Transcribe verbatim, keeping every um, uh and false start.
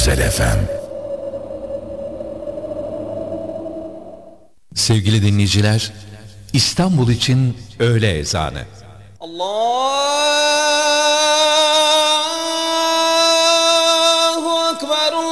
Özel F M. Sevgili dinleyiciler, İstanbul için öğle ezanı. Allahu Ekber.